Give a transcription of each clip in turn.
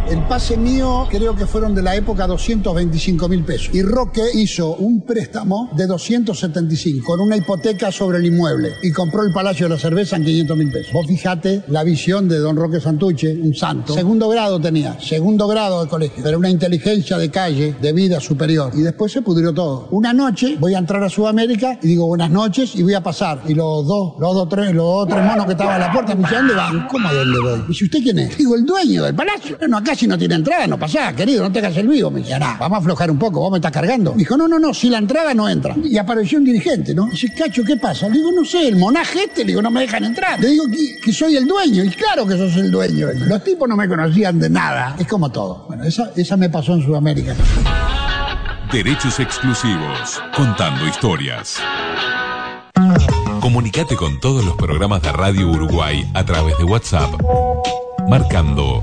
El pase mío creo que fueron de la época 225.000 pesos. Y Roque hizo un préstamo de 275 con una hipoteca sobre el inmueble y compró el Palacio de la Cerveza en 500.000 pesos. Vos fijate la visión de don Roque Santuche, un santo. Segundo grado tenía, segundo grado de colegio, pero una inteligencia de calle, de vida superior. Y después se pudrió todo. Una noche voy a entrar a Sudamérica y digo buenas noches y voy a pasar. Y los tres monos que estaban a la puerta me dicen, ¿dónde van? ¿Cómo a dónde voy? Y dice, ¿usted quién es? Digo, el dueño del palacio. Bueno, acá si no tiene entrada no pasás, querido, no te hagas el vivo. Me dice, vamos a aflojar un poco, vos me estás cargando. Me dijo, no, si la entrada no entra. Y apareció un dirigente, ¿no? Dice, Cacho, ¿qué pasa? Le digo, no sé, el monaje le digo, no me dejan entrar. Le digo que soy el dueño. Y claro que sos el dueño. Los tipos no me conocían de nada. Es como todo. Bueno, esa me pasó en Sudamérica. Derechos exclusivos, contando historias. Comunicate con todos los programas de Radio Uruguay a través de WhatsApp, marcando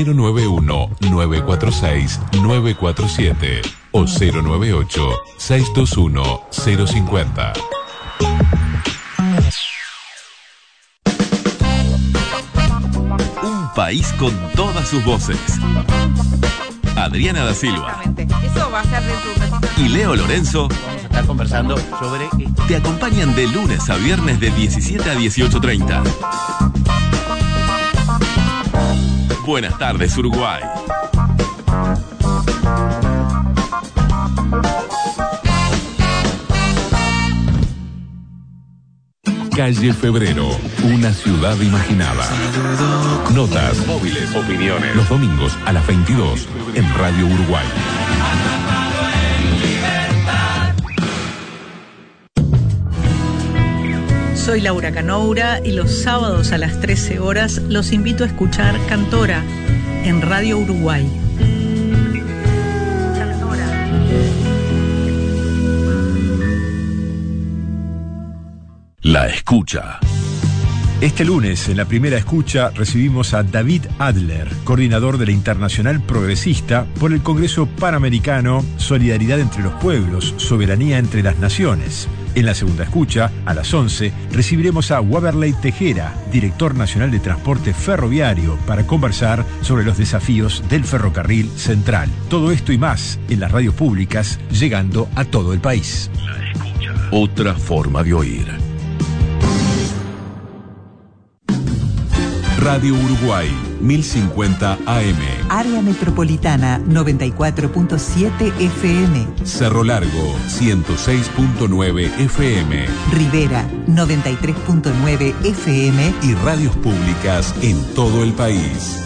091-946-947 o 098-621-050. Un país con todas sus voces. Adriana da Silva. Eso va a ser dentro de un ratito. Y Leo Lorenzo vamos a estar conversando sobre... te acompañan de lunes a viernes de 17 a 18:30. Buenas tardes, Uruguay. Calle Febrero, una ciudad imaginada. Notas, móviles, opiniones. Los domingos a las 22 en Radio Uruguay. Soy Laura Canoura y los sábados a las 13 horas los invito a escuchar Cantora en Radio Uruguay. La escucha. Este lunes, en la primera escucha, recibimos a David Adler, coordinador de la Internacional Progresista por el Congreso Panamericano Solidaridad entre los Pueblos, Soberanía entre las Naciones. En la segunda escucha, a las 11, recibiremos a Waberley Tejera, director nacional de transporte ferroviario, para conversar sobre los desafíos del ferrocarril central. Todo esto y más en las radios públicas, llegando a todo el país. La escucha. Otra forma de oír. Radio Uruguay, 1050 AM. Área Metropolitana, 94.7 FM. Cerro Largo, 106.9 FM. Rivera, 93.9 FM. Y radios públicas en todo el país.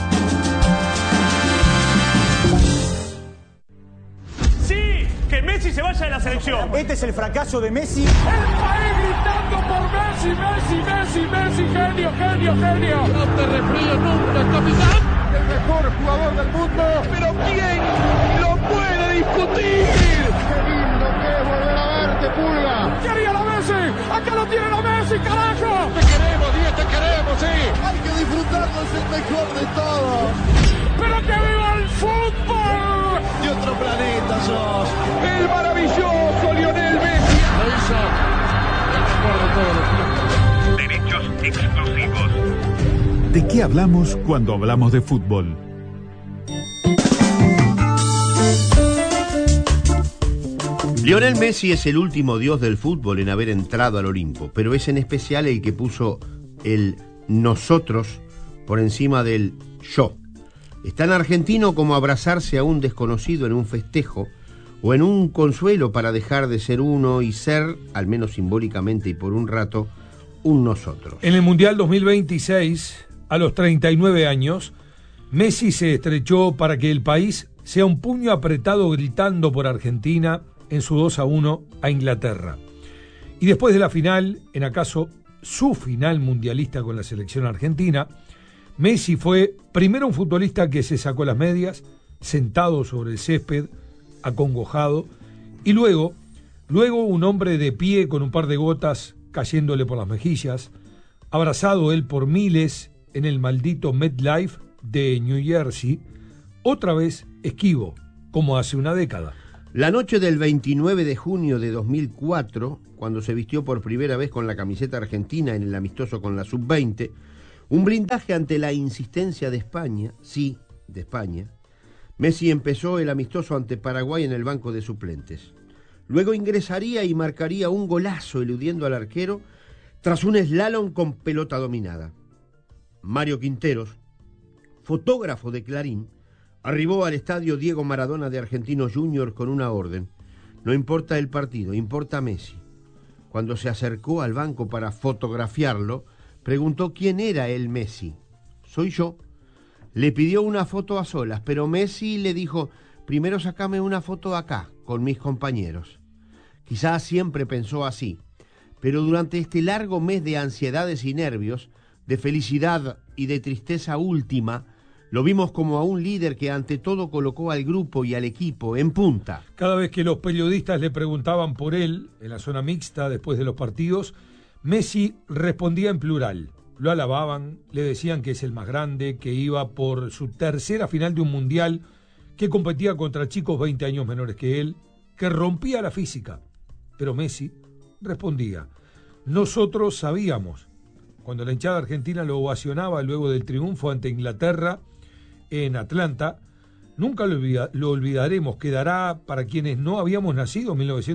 ¡Sí! ¡Que Messi se vaya de la selección! Este es el fracaso de Messi. ¡El país gritando por Messi, Messi, Messi, Messi! ¡Genio, genio, genio! ¡No te refrío nunca, capitán! ¡El mejor jugador del mundo! ¡Pero quién lo puede discutir! ¡Qué lindo que es volver a verte, Pulga! ¡Quería la Messi! ¡Acá lo tienen a Messi, carajo! ¡Te queremos, Díaz, te queremos, sí! ¡Hay que disfrutarlo, es el mejor de todos! ¡Pero que viva el fútbol! ¡De otro planeta sos! ¡El maravilloso Lionel Messi! ¡Lo hizo! El mejor de todos los tiempos. Derechos exclusivos. ¿De qué hablamos cuando hablamos de fútbol? Lionel Messi es el último dios del fútbol en haber entrado al Olimpo, pero es en especial el que puso el nosotros por encima del yo. Es tan argentino como abrazarse a un desconocido en un festejo o en un consuelo para dejar de ser uno y ser, al menos simbólicamente y por un rato, un nosotros. En el Mundial 2026, a los 39 años, Messi se estrechó para que el país sea un puño apretado gritando por Argentina en su 2-1 a Inglaterra. Y después de la final, en acaso su final mundialista con la selección argentina, Messi fue primero un futbolista que se sacó las medias, sentado sobre el césped, acongojado, y luego un hombre de pie con un par de gotas cayéndole por las mejillas, abrazado él por miles en el maldito MetLife de New Jersey, otra vez esquivo, como hace una década. La noche del 29 de junio de 2004, cuando se vistió por primera vez con la camiseta argentina en el amistoso con la Sub-20, un blindaje ante la insistencia de España, sí, de España, Messi empezó el amistoso ante Paraguay en el banco de suplentes. Luego ingresaría y marcaría un golazo eludiendo al arquero tras un slalom con pelota dominada. Mario Quinteros, fotógrafo de Clarín, arribó al estadio Diego Maradona de Argentinos Juniors con una orden: no importa el partido, importa Messi. Cuando se acercó al banco para fotografiarlo, preguntó quién era el Messi. Soy yo. Le pidió una foto a solas, pero Messi le dijo: primero sacame una foto acá, con mis compañeros. Quizás siempre pensó así, pero durante este largo mes de ansiedades y nervios, de felicidad y de tristeza última, lo vimos como a un líder que ante todo colocó al grupo y al equipo en punta. Cada vez que los periodistas le preguntaban por él, en la zona mixta, después de los partidos, Messi respondía en plural. Lo alababan, le decían que es el más grande, que iba por su tercera final de un mundial, que competía contra chicos 20 años menores que él, que rompía la física. Pero Messi respondía: nosotros sabíamos. Cuando la hinchada argentina lo ovacionaba luego del triunfo ante Inglaterra en Atlanta, nunca lo olvidaremos. Quedará para quienes no habíamos nacido en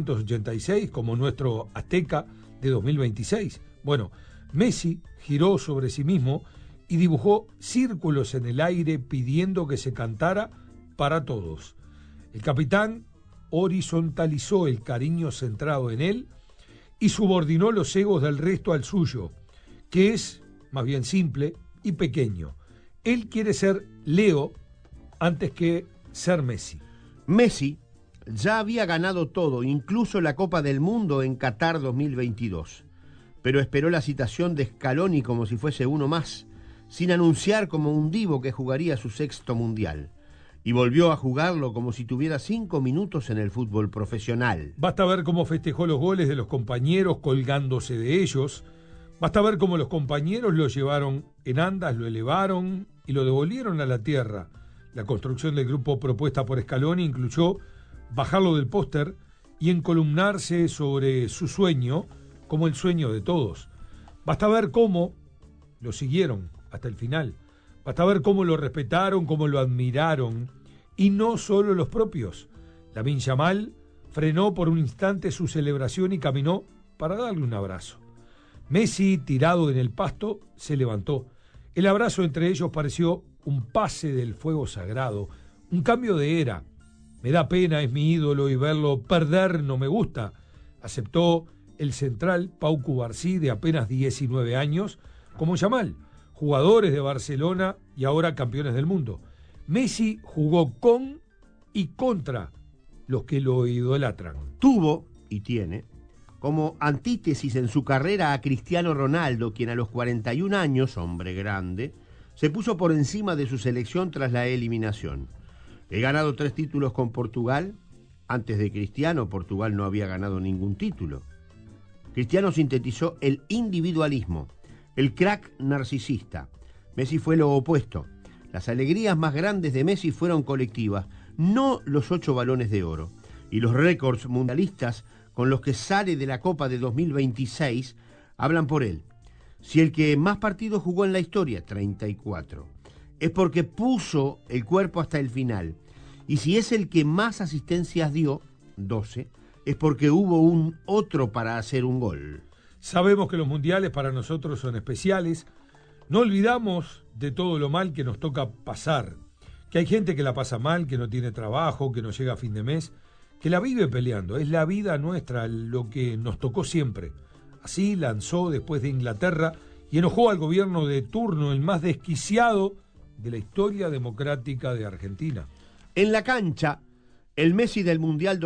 1986, como nuestro Azteca de 2026. Bueno, Messi giró sobre sí mismo y dibujó círculos en el aire pidiendo que se cantara para todos. El capitán horizontalizó el cariño centrado en él y subordinó los egos del resto al suyo, que es más bien simple y pequeño. Él quiere ser Leo antes que ser Messi. Messi ya había ganado todo, incluso la Copa del Mundo en Qatar 2022, pero esperó la citación de Scaloni como si fuese uno más, sin anunciar como un divo que jugaría su sexto mundial. Y volvió a jugarlo como si tuviera 5 minutos en el fútbol profesional. Basta ver cómo festejó los goles de los compañeros colgándose de ellos. Basta ver cómo los compañeros lo llevaron en andas, lo elevaron y lo devolvieron a la tierra. La construcción del grupo propuesta por Scaloni incluyó bajarlo del póster y encolumnarse sobre su sueño como el sueño de todos. Basta ver cómo lo siguieron hasta el final. Basta ver cómo lo respetaron, cómo lo admiraron, y no solo los propios. Lamine Yamal frenó por un instante su celebración y caminó para darle un abrazo. Messi, tirado en el pasto, se levantó. El abrazo entre ellos pareció un pase del fuego sagrado, un cambio de era. Me da pena, es mi ídolo y verlo perder no me gusta, aceptó el central Pau Cubarsí, de apenas 19 años, como Yamal, jugadores de Barcelona y ahora campeones del mundo. Messi jugó con y contra los que lo idolatran. Tuvo, y tiene, como antítesis en su carrera a Cristiano Ronaldo, quien a los 41 años, hombre grande, se puso por encima de su selección tras la eliminación. He ganado 3 títulos con Portugal. Antes de Cristiano, Portugal no había ganado ningún título. Cristiano sintetizó el individualismo, el crack narcisista. Messi fue lo opuesto. Las alegrías más grandes de Messi fueron colectivas, no los 8 balones de oro. Y los récords mundialistas con los que sale de la Copa de 2026 hablan por él. Si el que más partidos jugó en la historia, 34, es porque puso el cuerpo hasta el final. Y si es el que más asistencias dio, 12, es porque hubo un otro para hacer un gol. Sabemos que los mundiales para nosotros son especiales. No olvidamos de todo lo mal que nos toca pasar. Que hay gente que la pasa mal, que no tiene trabajo, que no llega a fin de mes, que la vive peleando. Es la vida nuestra, lo que nos tocó siempre. Así lanzó después de Inglaterra y enojó al gobierno de turno, el más desquiciado de la historia democrática de Argentina. En la cancha, el Messi del Mundial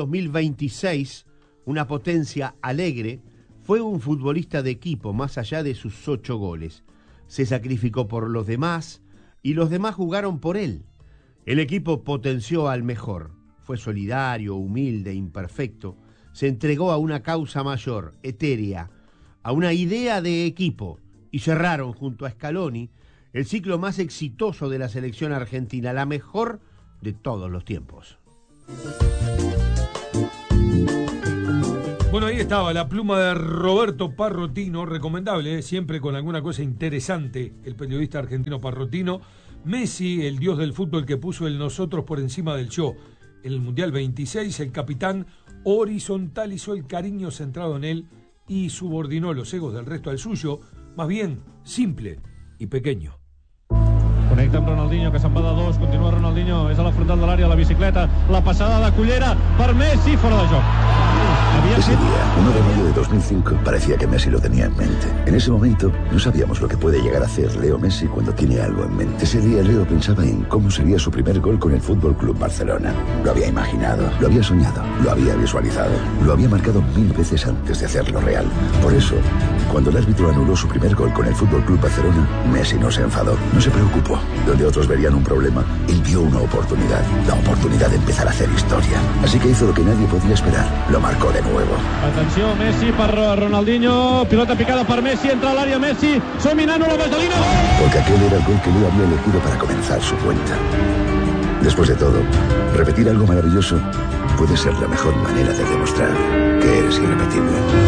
2026, una potencia alegre, fue un futbolista de equipo más allá de sus 8 goles. Se sacrificó por los demás y los demás jugaron por él. El equipo potenció al mejor. Fue solidario, humilde, imperfecto. Se entregó a una causa mayor, etérea, a una idea de equipo, y cerraron junto a Scaloni el ciclo más exitoso de la selección argentina, la mejor de todos los tiempos. Bueno, ahí estaba la pluma de Roberto Parrotino, recomendable, siempre con alguna cosa interesante, el periodista argentino Parrotino, Messi, el dios del fútbol que puso el nosotros por encima del yo. En el Mundial 26, el capitán horizontalizó el cariño centrado en él y subordinó los egos del resto al suyo, más bien simple y pequeño. Connecta amb Ronaldinho, que se'n va de dos, continua Ronaldinho, és a la frontal de l'àrea, la bicicleta, la passada de Cullera per Messi, fora de joc. Ese día, 1 de mayo de 2005, parecía que Messi lo tenía en mente. En ese momento, no sabíamos lo que puede llegar a hacer Leo Messi cuando tiene algo en mente. Ese día, Leo pensaba en cómo sería su primer gol con el Fútbol Club Barcelona. Lo había imaginado, lo había soñado, lo había visualizado, lo había marcado 1000 veces antes de hacerlo real. Por eso, cuando el árbitro anuló su primer gol con el Fútbol Club Barcelona, Messi no se enfadó, no se preocupó. Donde otros verían un problema, él vio una oportunidad, la oportunidad de empezar a hacer historia. Así que hizo lo que nadie podía esperar, lo marcó de nuevo. Atenció, Messi per Ronaldinho, pilota picada per Messi, entra a l'àrea Messi, Sominano, la vaselina, gol! Porque aquel era el gol que Leo había elegido para comenzar su cuenta. Después de todo, repetir algo maravilloso puede ser la mejor manera de demostrar que eres irrepetible.